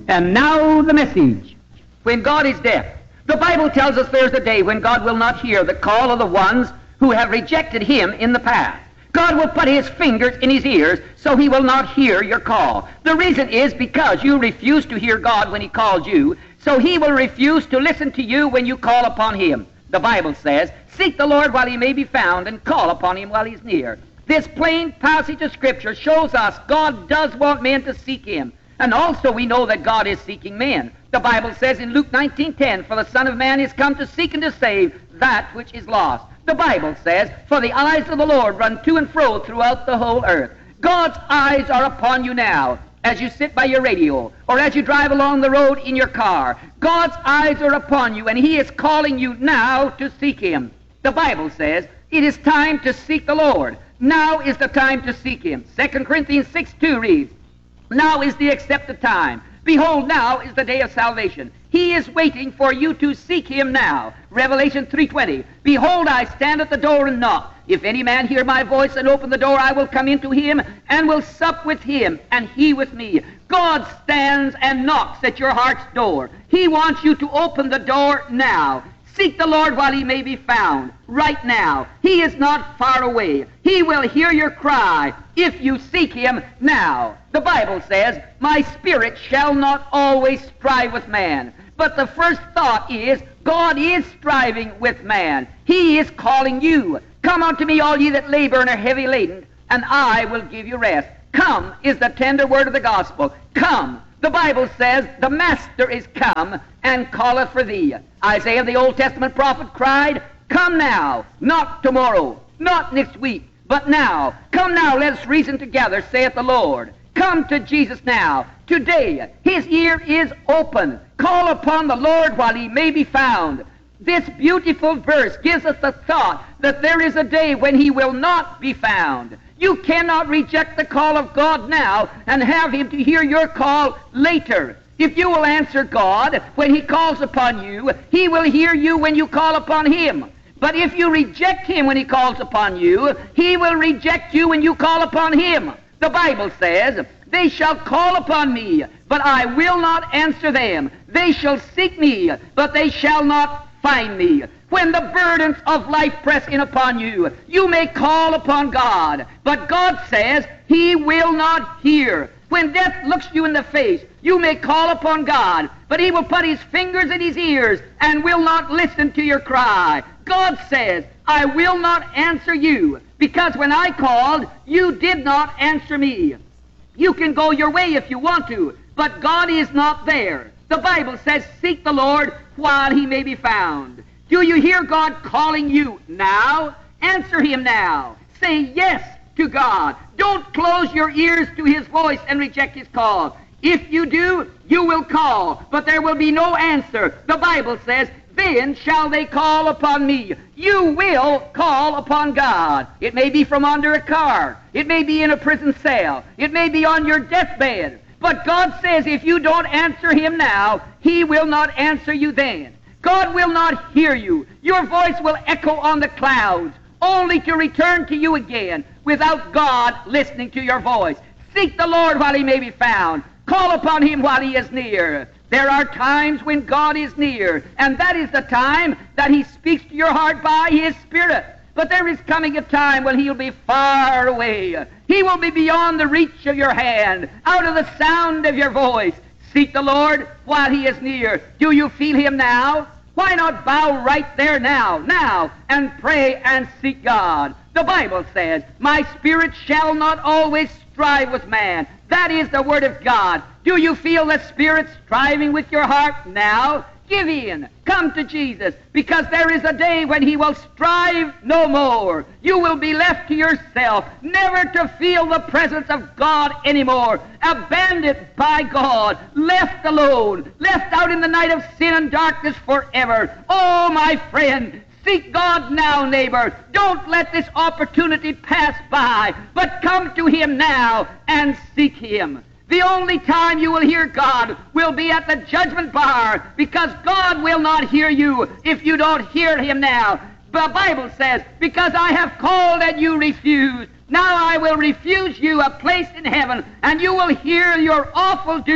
And now the message. When God is deaf, the Bible tells us there's a day when God will not hear the call of the ones who have rejected Him in the past. God will put His fingers in His ears so He will not hear your call. The reason is because you refused to hear God when He called you, so He will refuse to listen to you when you call upon Him. The Bible says, seek the Lord while He may be found, and call upon Him while He's near. This plain passage of Scripture shows us God does want men to seek Him. And also we know that God is seeking men. The Bible says in Luke 19:10, for the Son of Man is come to seek and to save that which is lost. The Bible says, for the eyes of the Lord run to and fro throughout the whole earth. God's eyes are upon you now as you sit by your radio or as you drive along the road in your car. God's eyes are upon you, and He is calling you now to seek Him. The Bible says it is time to seek the Lord. Now is the time to seek Him. 2 Corinthians 6:2 reads, now is the accepted time. Behold, now is the day of salvation. He is waiting for you to seek Him now. Revelation 3:20, behold, I stand at the door and knock. If any man hear my voice and open the door, I will come into him and will sup with him, and he with me. God stands and knocks at your heart's door. He wants you to open the door now. Seek the Lord while He may be found, right now. He is not far away. He will hear your cry if you seek Him now. The Bible says, my spirit shall not always strive with man. But the first thought is, God is striving with man. He is calling you. Come unto me, all ye that labor and are heavy laden, and I will give you rest. Come is the tender word of the gospel. Come. The Bible says, the Master is come and calleth for thee. Isaiah, the Old Testament prophet, cried, come now, not tomorrow, not next week, but now. Come now, let us reason together, saith the Lord. Come to Jesus now. Today, His ear is open. Call upon the Lord while He may be found. This beautiful verse gives us the thought that there is a day when He will not be found. You cannot reject the call of God now and have Him to hear your call later. If you will answer God when He calls upon you, He will hear you when you call upon Him. But if you reject Him when He calls upon you, He will reject you when you call upon Him. The Bible says, they shall call upon me, but I will not answer them. They shall seek me, but they shall not find me. When the burdens of life press in upon you, you may call upon God, but God says He will not hear. When death looks you in the face, you may call upon God, but He will put His fingers in His ears and will not listen to your cry. God says, I will not answer you, because when I called, you did not answer me. You can go your way if you want to, but God is not there. The Bible says, seek the Lord while He may be found. Do you hear God calling you now? Answer Him now. Say yes to God. Don't close your ears to His voice and reject His call. If you do, you will call, but there will be no answer. The Bible says, then shall they call upon me. You will call upon God. It may be from under a car. It may be in a prison cell. It may be on your deathbed. But God says if you don't answer Him now, He will not answer you then. God will not hear you. Your voice will echo on the clouds, only to return to you again without God listening to your voice. Seek the Lord while He may be found. Call upon Him while He is near. There are times when God is near, and that is the time that He speaks to your heart by His Spirit. But there is coming a time when He'll be far away. He will be beyond the reach of your hand, out of the sound of your voice. Seek the Lord while He is near. Do you feel Him now? Why not bow right there now, and pray and seek God? The Bible says, my spirit shall not always strive with man. That is the Word of God. Do you feel the Spirit striving with your heart now? Give in. Come to Jesus, because there is a day when He will strive no more. You will be left to yourself, never to feel the presence of God anymore, abandoned by God, left alone, left out in the night of sin and darkness forever. Oh, my friend, seek God now, neighbor. Don't let this opportunity pass by, but come to Him now and seek Him. The only time you will hear God will be at the judgment bar, because God will not hear you if you don't hear Him now. The Bible says, because I have called and you refused, now I will refuse you a place in heaven, and you will hear your awful doom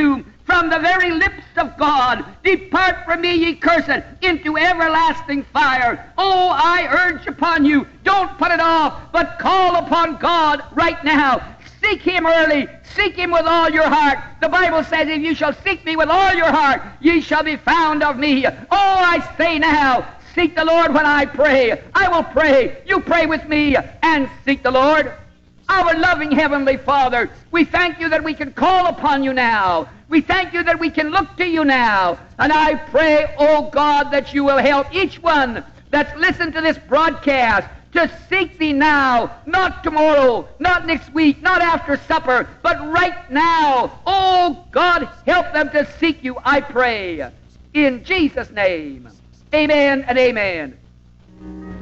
from the very lips of God. Depart from me, ye cursed, into everlasting fire. Oh, I urge upon you, don't put it off, but call upon God right now. Seek Him early. Seek Him with all your heart. The Bible says, if you shall seek me with all your heart, ye shall be found of me. Oh, I say now, seek the Lord when I pray. I will pray. You pray with me and seek the Lord. Our loving Heavenly Father, we thank you that we can call upon you now. We thank you that we can look to you now. And I pray, oh God, that you will help each one that's listened to this broadcast to seek thee now, not tomorrow, not next week, not after supper, but right now. Oh God, help them to seek you, I pray. In Jesus' name, amen and amen.